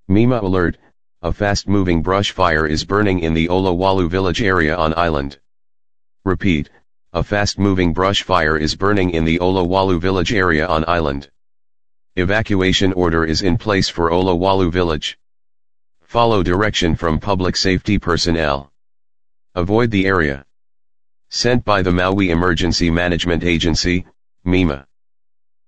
MEMA alert, a fast-moving brush fire is burning in the Olowalu village area on island. Repeat, a fast-moving brush fire is burning in the Olowalu village area on island. Evacuation order is in place for Olowalu village. Follow direction from public safety personnel. Avoid the area. Sent by the Maui Emergency Management Agency, MEMA.